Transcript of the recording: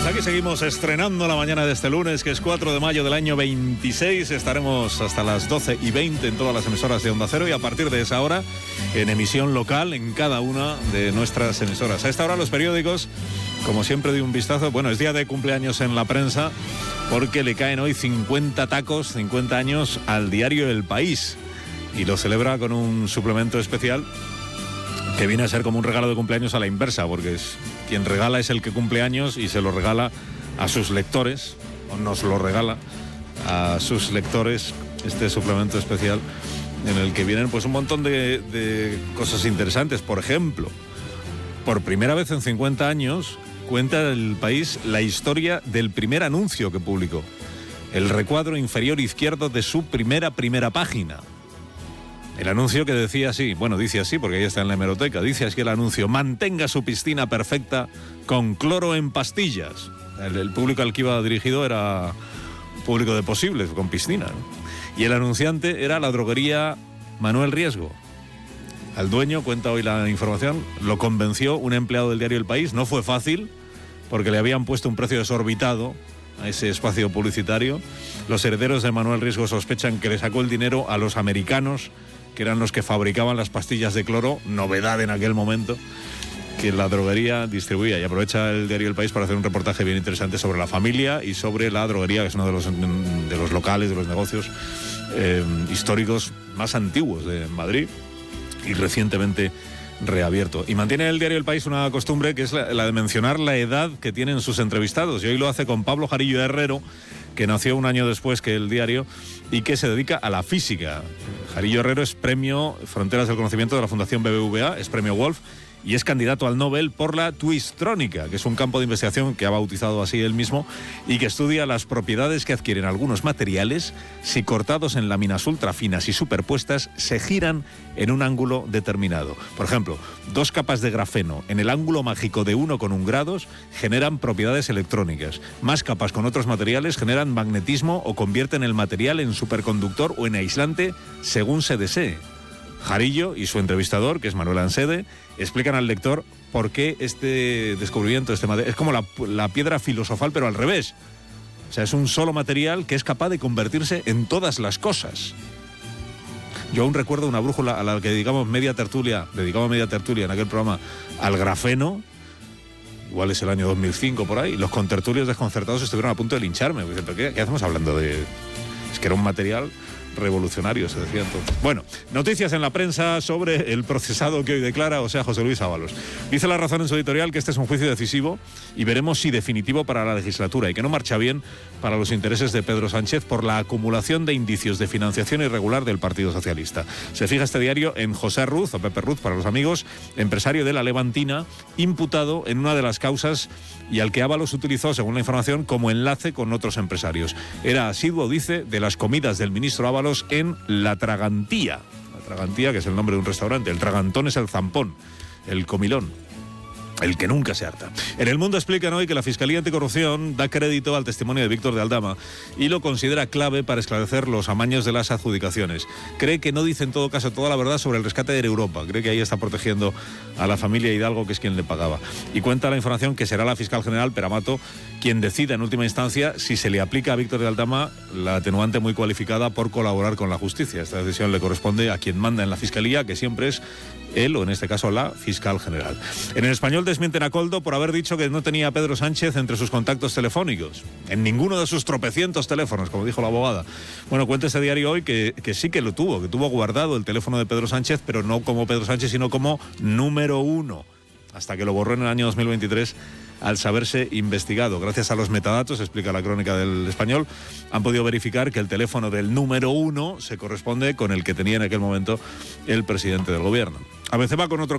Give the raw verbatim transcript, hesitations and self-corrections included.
aquí seguimos estrenando la mañana de este lunes, que es cuatro de mayo del año veintiséis. Estaremos hasta las doce y veinte en todas las emisoras de Onda Cero y a partir de esa hora en emisión local en cada una de nuestras emisoras. A esta hora los periódicos, como siempre, doy un vistazo. Bueno, es día de cumpleaños en la prensa porque le caen hoy cincuenta tacos, cincuenta años al diario El País, y lo celebra con un suplemento especial que viene a ser como un regalo de cumpleaños a la inversa, porque es, quien regala es el que cumple años y se lo regala a sus lectores, o nos lo regala a sus lectores, este suplemento especial en el que vienen pues un montón de, de cosas interesantes. Por ejemplo, por primera vez en cincuenta años cuenta El País la historia del primer anuncio que publicó, el recuadro inferior izquierdo de su primera primera página. El anuncio que decía así, bueno, dice así porque ahí está en la hemeroteca, dice así el anuncio: mantenga su piscina perfecta con cloro en pastillas. El, el público al que iba dirigido era un público de posibles, con piscina, ¿no? Y el anunciante era la droguería Manuel Riesgo. Al dueño, cuenta hoy la información, lo convenció un empleado del diario El País. No fue fácil, porque le habían puesto un precio desorbitado a ese espacio publicitario. Los herederos de Manuel Riesgo sospechan que le sacó el dinero a los americanos, que eran los que fabricaban las pastillas de cloro, novedad en aquel momento, que la droguería distribuía. Y aprovecha el diario El País para hacer un reportaje bien interesante sobre la familia y sobre la droguería, que es uno de los, de los locales, de los negocios eh, históricos más antiguos de Madrid y recientemente reabierto. Y mantiene el diario El País una costumbre que es la, la de mencionar la edad que tienen sus entrevistados, y hoy lo hace con Pablo Jarillo Herrero, que nació un año después que el diario y que se dedica a la física. Jarillo Herrero es premio Fronteras del Conocimiento de la Fundación B B V A, es premio Wolf y es candidato al Nobel por la twistrónica, que es un campo de investigación que ha bautizado así él mismo y que estudia las propiedades que adquieren algunos materiales si cortados en láminas ultrafinas y superpuestas se giran en un ángulo determinado. Por ejemplo, dos capas de grafeno en el ángulo mágico de uno con un grados generan propiedades electrónicas. Más capas con otros materiales generan magnetismo o convierten el material en superconductor o en aislante según se desee. Jarillo y su entrevistador, que es Manuel Ansede, explican al lector por qué este descubrimiento, este material, es como la, la piedra filosofal, pero al revés. O sea, es un solo material que es capaz de convertirse en todas las cosas. Yo aún recuerdo una brújula a la que dedicamos media tertulia, dedicamos media tertulia en aquel programa al grafeno, igual es el año dos mil cinco por ahí, los contertulios desconcertados estuvieron a punto de lincharme. ¿Pero qué, qué hacemos hablando de...? Es que era un material revolucionario, se decía entonces. Bueno, noticias en la prensa sobre el procesado que hoy declara, o sea, José Luis Ábalos. Dice La Razón en su editorial que este es un juicio decisivo y veremos si definitivo para la legislatura, y que no marcha bien para los intereses de Pedro Sánchez por la acumulación de indicios de financiación irregular del Partido Socialista. Se fija este diario en José Ruz, o Pepe Ruz para los amigos, empresario de la Levantina, imputado en una de las causas y al que Ábalos utilizó, según la información, como enlace con otros empresarios. Era asiduo, dice, de las comidas del ministro Ábalos en La Tragantía. La Tragantía, que es el nombre de un restaurante. El tragantón es el zampón, el comilón, el que nunca se harta. En El Mundo explican hoy que la Fiscalía Anticorrupción da crédito al testimonio de Víctor de Aldama y lo considera clave para esclarecer los amaños de las adjudicaciones. Cree que no dice en todo caso toda la verdad sobre el rescate de Europa. Cree que ahí está protegiendo a la familia Hidalgo, que es quien le pagaba. Y cuenta la información que será la fiscal general Peramato quien decida en última instancia si se le aplica a Víctor de Aldama la atenuante muy cualificada por colaborar con la justicia. Esta decisión le corresponde a quien manda en la Fiscalía, que siempre es él, o en este caso la fiscal general. En El Español desmienten a Koldo por haber dicho que no tenía a Pedro Sánchez entre sus contactos telefónicos, en ninguno de sus tropecientos teléfonos, como dijo la abogada. Bueno, cuenta ese diario hoy que, que sí que lo tuvo, que tuvo guardado el teléfono de Pedro Sánchez, pero no como Pedro Sánchez, sino como número uno, hasta que lo borró en el año dos mil veintitrés al saberse investigado. Gracias a los metadatos, explica la crónica del Español, han podido verificar que el teléfono del número uno se corresponde con el que tenía en aquel momento el presidente del gobierno. A veces va con otro